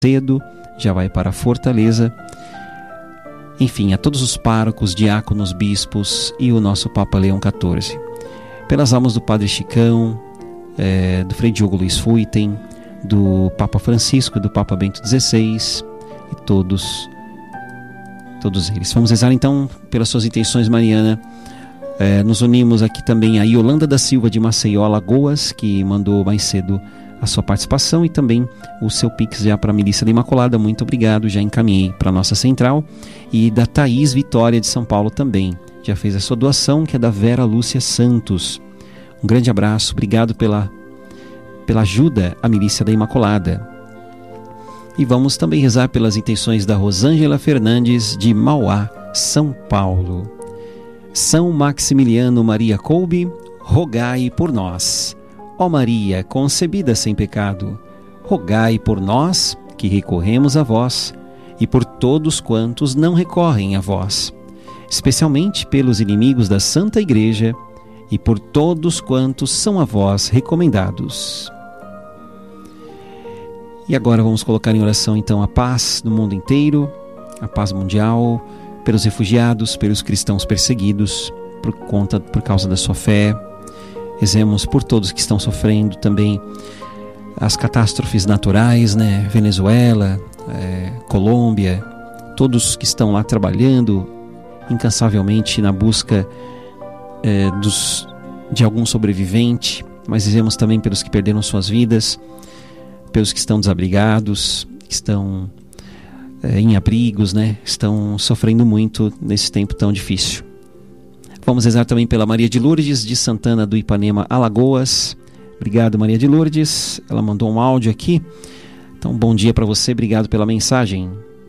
cedo, já vai para a Fortaleza. Enfim, a todos os párocos, diáconos, bispos e o nosso Papa Leão XIV. Pelas almas do Padre Chicão, do Frei Diogo Luiz Fuiten, do Papa Francisco, do Papa Bento XVI e todos eles. Vamos rezar então pelas suas intenções, Mariana. Nos unimos aqui também a Yolanda da Silva de Maceió, Alagoas, que mandou mais cedo a sua participação e também o seu Pix já para a Milícia da Imaculada. Muito obrigado, já encaminhei para a nossa central. E da Thaís Vitória de São Paulo também, já fez a sua doação, que é da Vera Lúcia Santos. Um grande abraço, obrigado pela ajuda à Milícia da Imaculada. E vamos também rezar pelas intenções da Rosângela Fernandes de Mauá, São Paulo. São Maximiliano Maria Kolbe, rogai por nós. Ó Maria, concebida sem pecado, rogai por nós que recorremos a vós e por todos quantos não recorrem a vós, especialmente pelos inimigos da Santa Igreja e por todos quantos são a vós recomendados. E agora vamos colocar em oração então a paz no mundo inteiro, a paz mundial, pelos refugiados, pelos cristãos perseguidos por causa da sua fé. Rezemos por todos que estão sofrendo também as catástrofes naturais, né? Venezuela, Colômbia, todos que estão lá trabalhando incansavelmente na busca de algum sobrevivente. Mas rezemos também pelos que perderam suas vidas, pelos que estão desabrigados, que estão em abrigos, né? Estão sofrendo muito nesse tempo tão difícil. Vamos rezar também pela Maria de Lourdes de Santana do Ipanema, Alagoas. Obrigado, Maria de Lourdes. Ela mandou um áudio aqui. Então, bom dia para você. Obrigado pela mensagem.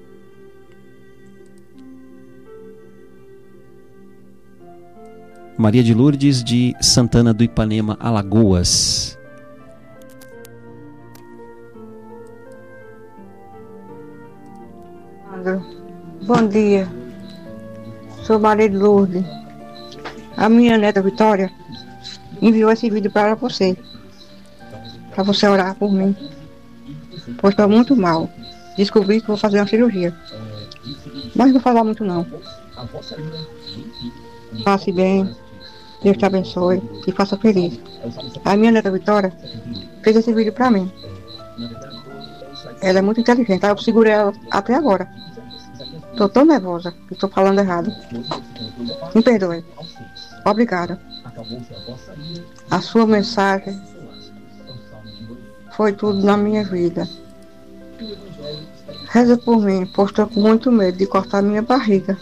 Maria de Lourdes de Santana do Ipanema, Alagoas. Bom dia. Sou Maria de Lourdes. A minha neta Vitória enviou esse vídeo para você orar por mim, pois estou muito mal. Descobri que vou fazer uma cirurgia, mas não vou falar muito não. Passe bem, Deus te abençoe e faça feliz. A minha neta Vitória fez esse vídeo para mim. Ela é muito inteligente, eu segurei ela até agora. Estou tão nervosa que estou falando errado. Me perdoe. Obrigada. A sua mensagem foi tudo na minha vida. Reza por mim, pois estou com muito medo de cortar minha barriga.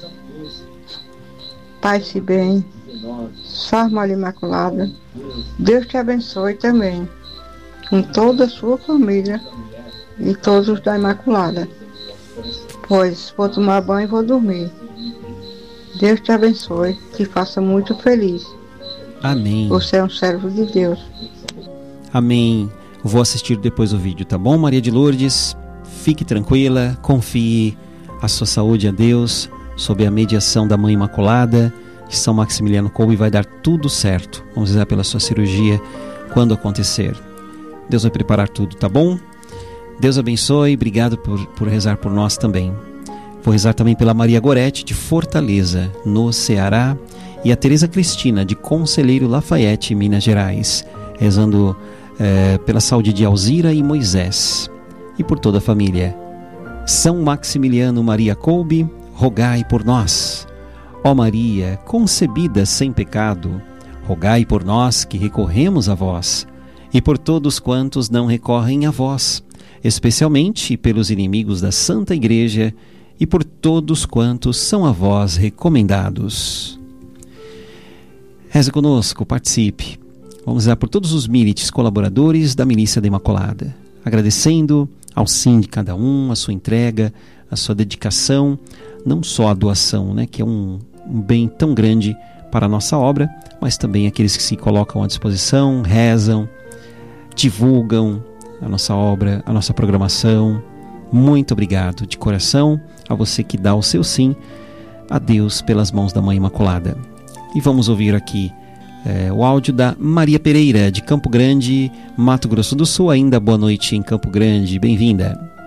Pai-se bem, Salve Maria Imaculada. Deus te abençoe também, com toda a sua família e todos os da Imaculada. Pois vou tomar banho e vou dormir. Deus te abençoe, te faça muito feliz. Amém. Você é um servo de Deus. Amém. Vou assistir depois o vídeo, tá bom, Maria de Lourdes? Fique tranquila, confie a sua saúde a Deus, sob a mediação da Mãe Imaculada, de São Maximiliano Kolbe, vai dar tudo certo. Vamos rezar pela sua cirurgia quando acontecer. Deus vai preparar tudo, tá bom? Deus abençoe, obrigado por rezar por nós também. Vou rezar também pela Maria Gorete de Fortaleza, no Ceará, e a Tereza Cristina de Conselheiro Lafayette, Minas Gerais, rezando pela saúde de Alzira e Moisés e por toda a família. São Maximiliano Maria Kolbe, rogai por nós. Ó Maria, concebida sem pecado, rogai por nós que recorremos a vós e por todos quantos não recorrem a vós, especialmente pelos inimigos da Santa Igreja e por todos quantos são a vós recomendados. Reze conosco, participe. Vamos rezar por todos os milites colaboradores da Milícia da Imaculada, agradecendo ao sim de cada um, a sua entrega, a sua dedicação, não só a doação, né, que é um bem tão grande para a nossa obra, mas também aqueles que se colocam à disposição, rezam, divulgam a nossa obra, a nossa programação. Muito obrigado de coração a você que dá o seu sim a Deus pelas mãos da Mãe Imaculada. E vamos ouvir aqui o áudio da Maria Pereira, de Campo Grande, Mato Grosso do Sul. Ainda boa noite em Campo Grande, bem-vinda.